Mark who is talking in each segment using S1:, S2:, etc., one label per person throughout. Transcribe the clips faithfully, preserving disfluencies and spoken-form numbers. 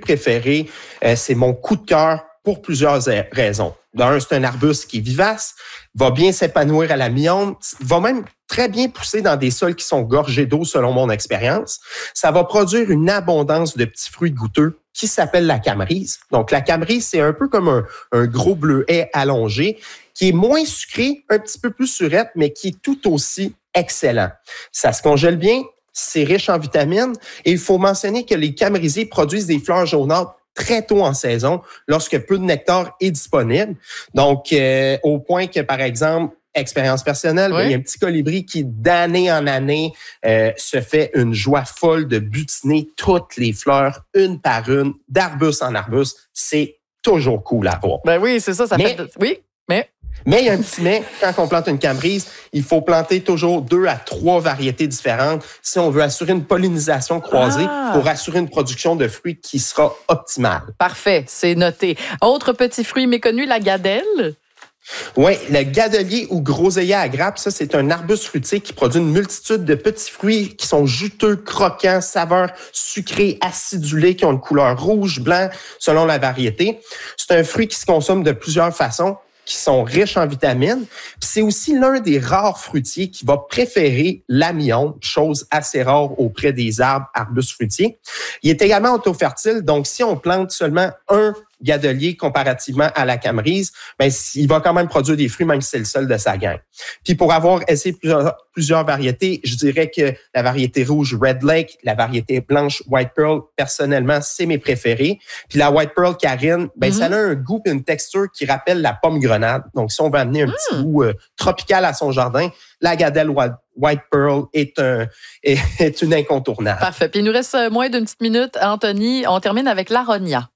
S1: préférés. Euh, c'est mon coup de cœur pour plusieurs raisons. D'un, c'est un arbuste qui est vivace, va bien s'épanouir à la mi-ombre, va même très bien pousser dans des sols qui sont gorgés d'eau selon mon expérience. Ça va produire une abondance de petits fruits goûteux qui s'appelle la camerise. Donc, la camerise, c'est un peu comme un, un gros bleuet allongé qui est moins sucré, un petit peu plus surette, mais qui est tout aussi excellent. Ça se congèle bien, c'est riche en vitamines et il faut mentionner que les camerisiers produisent des fleurs jaunâtres très tôt en saison, lorsque peu de nectar est disponible. Donc, euh, au point que, par exemple, expérience personnelle, oui. Il y a un petit colibri qui, d'année en année, euh, se fait une joie folle de butiner toutes les fleurs, une par une, d'arbuste en arbuste. C'est toujours cool à voir.
S2: Ben oui, c'est ça, ça
S1: mais,
S2: fait... Oui, mais...
S1: Mais il y a un petit mais, quand on plante une camerise, il faut planter toujours deux à trois variétés différentes si on veut assurer une pollinisation croisée ah. pour assurer une production de fruits qui sera optimale.
S2: Parfait, c'est noté. Autre petit fruit méconnu, la gadelle?
S1: Oui, le gadelier ou groseillier à grappe, ça, c'est un arbuste fruitier qui produit une multitude de petits fruits qui sont juteux, croquants, saveurs sucrées, acidulées, qui ont une couleur rouge, blanc, selon la variété. C'est un fruit qui se consomme de plusieurs façons, qui sont riches en vitamines. Puis c'est aussi l'un des rares fruitiers qui va préférer la mi-ombre, chose assez rare auprès des arbres, arbustes fruitiers. Il est également auto-fertile, donc si on plante seulement un gadelier comparativement à la camerise, ben, il va quand même produire des fruits, même si c'est le seul de sa gang. Puis pour avoir essayé plusieurs, plusieurs variétés, je dirais que la variété rouge Red Lake, la variété blanche White Pearl, personnellement, c'est mes préférés. Puis la White Pearl Karine, ben, mm-hmm. ça a un goût et une texture qui rappelle la pomme grenade. Donc, si on veut amener un mm. petit goût euh, tropical à son jardin, la gadelle White White Pearl est, un, est, est une incontournable.
S2: Parfait. Puis il nous reste moins d'une petite minute. Anthony, on termine avec l'aronia.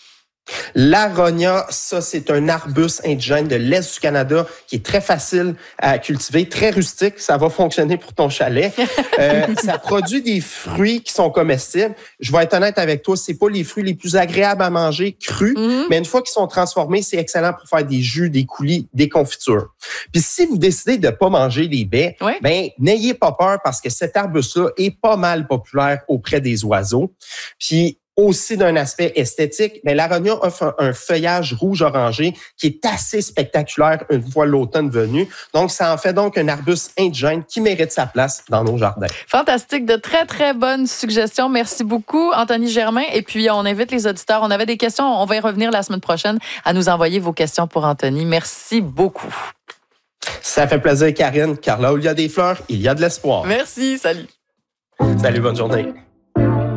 S1: L'aronia, ça, c'est un arbuste indigène de l'Est du Canada qui est très facile à cultiver, très rustique. Ça va fonctionner pour ton chalet. Euh, ça produit des fruits qui sont comestibles. Je vais être honnête avec toi, c'est pas les fruits les plus agréables à manger crus, mm-hmm. mais une fois qu'ils sont transformés, c'est excellent pour faire des jus, des coulis, des confitures. Puis si vous décidez de pas manger les baies, ouais. ben n'ayez pas peur parce que cet arbuste-là est pas mal populaire auprès des oiseaux. Puis aussi d'un aspect esthétique, mais l'aronia offre un, un feuillage rouge-orangé qui est assez spectaculaire une fois l'automne venu. Donc, ça en fait donc un arbuste indigène qui mérite sa place dans nos jardins.
S2: Fantastique, de très, très bonnes suggestions. Merci beaucoup, Anthony Germain. Et puis, on invite les auditeurs. On avait des questions, on va y revenir la semaine prochaine à nous envoyer vos questions pour Anthony. Merci beaucoup.
S1: Ça fait plaisir, Karine, car là où il y a des fleurs, il y a de l'espoir.
S2: Merci, salut.
S1: Salut, bonne journée.